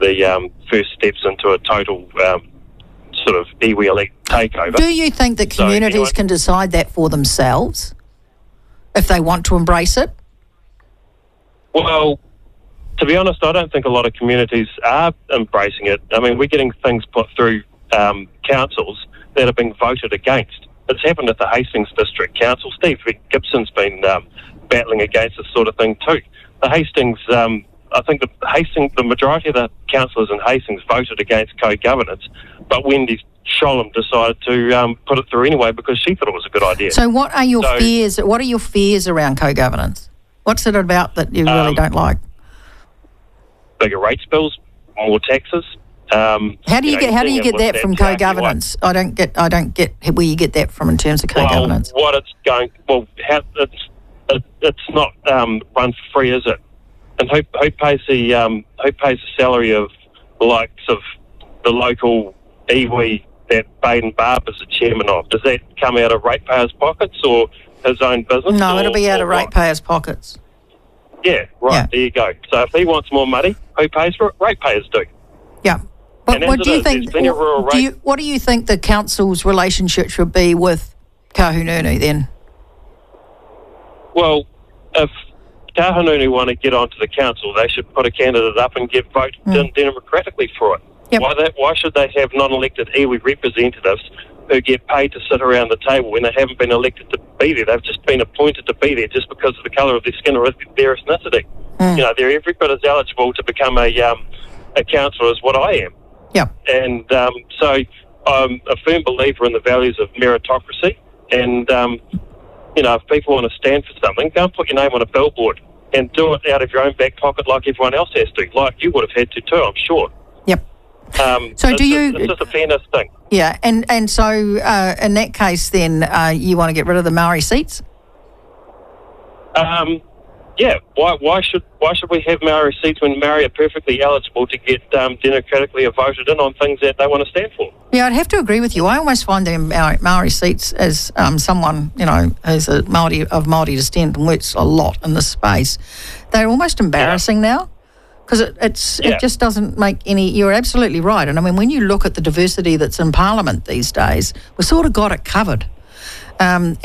the first steps into a total sort of iwi elite takeover. Do you think that communities can decide that for themselves if they want to embrace it? Well, to be honest, I don't think a lot of communities are embracing it. I mean, we're getting things put through councils that are being voted against. It's happened at the Hastings District Council. Steve Gibson's been battling against this sort of thing too. The Hastings, I think the majority of the councillors in Hastings voted against co-governance, but Wendy Sholem decided to put it through anyway because she thought it was a good idea. So what are your fears? What are your fears around co-governance? What's it about that you really don't like? Bigger rates bills, more taxes. How do you get that from co-governance? I don't get where you get that from in terms of co-governance. It's not run for free, is it? And who pays the salary of the likes of the local iwi that Baden Barb is the chairman of? Does that come out of ratepayers' pockets or his own business? No, it'll be out of ratepayers' pockets. Yeah, right. Yeah. There you go. So if he wants more money, who pays for it? Ratepayers do. Yeah. But what do you think? What do you think the council's relationship should be with Kahungunu then? Well, if Kahungunu want to get onto the council, they should put a candidate up and get voted democratically for it. Yep. Why should they have non-elected iwi representatives who get paid to sit around the table when they haven't been elected to be there? They've just been appointed to be there just because of the colour of their skin or their ethnicity. You know, they're every bit as eligible to become a councillor as what I am. Yeah. And so I'm a firm believer in the values of meritocracy. And, you know, if people want to stand for something, go and put your name on a billboard and do it out of your own back pocket like everyone else has to, like you would have had to too, I'm sure. Yep. So it's just a fairness thing. Yeah, and so in that case then you want to get rid of the Maori seats? Yeah, why should we have Maori seats when Maori are perfectly eligible to get democratically voted in on things that they want to stand for? Yeah, I'd have to agree with you. I almost find them Maori seats as someone, you know, who's a Maori of Maori descent and works a lot in this space. They're almost embarrassing now because it just doesn't make any. You're absolutely right. And I mean, when you look at the diversity that's in Parliament these days, we've sort of got it covered. And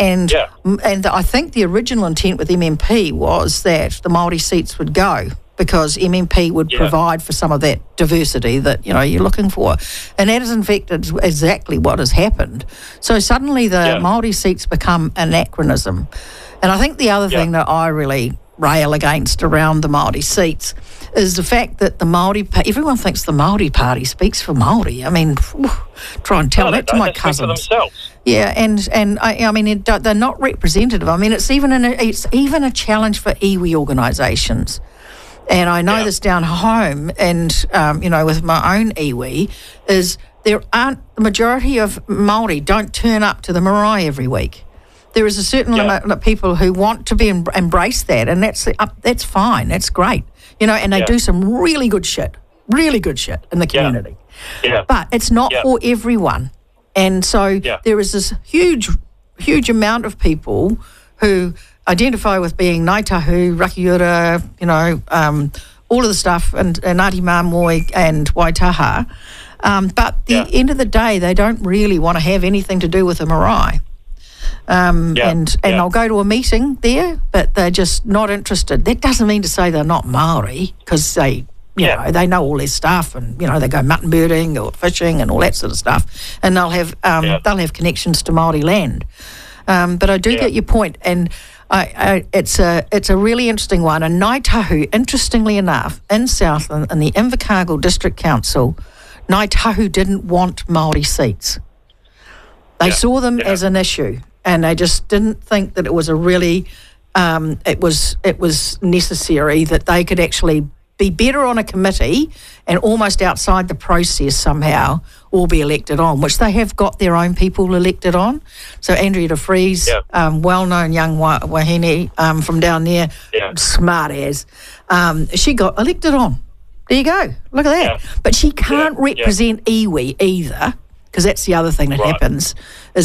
I think the original intent with MMP was that the Māori seats would go because MMP would provide for some of that diversity that, you know, you're looking for. And that is in fact exactly what has happened. So suddenly the Māori seats become anachronism. And I think the other thing that I really rail against around the Māori seats is the fact that the Māori, everyone thinks the Māori Party speaks for Māori. I mean, try and tell that to my cousins. Yeah, and I mean, they're not representative. I mean, it's even a challenge for iwi organisations. And I know this down home, and you know, with my own iwi, is the majority of Māori don't turn up to the marae every week. There is a certain amount of people who want to be embrace that, and that's fine. That's great, you know. And they do some really good shit in the community. Yeah. But it's not for everyone, and so there is this huge amount of people who identify with being Ngāi Tahu, Rakiura, you know, all of the stuff, and Ngāti Māmoe and Waitaha. But at the end of the day, they don't really want to have anything to do with the marae. And they'll go to a meeting there, but they're just not interested. That doesn't mean to say they're not Māori, because they, you know, they know all their stuff, and you know they go mutton birding or fishing and all that sort of stuff, and they'll have connections to Māori land. But I do get your point, and it's a really interesting one. And Ngāi Tahu, interestingly enough, in Southland, in the Invercargill District Council, Ngāi Tahu didn't want Māori seats. They saw them as an issue, and they just didn't think that it was a really, it was necessary that they could actually be better on a committee and almost outside the process somehow, or be elected on, which they have got their own people elected on. So Andrea de Vries, well-known young wahine from down there, smart as, she got elected on. There you go. Look at that. But she can't represent iwi either, because that's the other thing that happens, is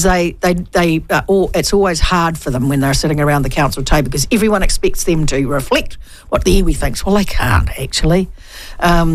it's always hard for them when they're sitting around the council table, because everyone expects them to reflect what the iwi thinks. Well, they can't actually.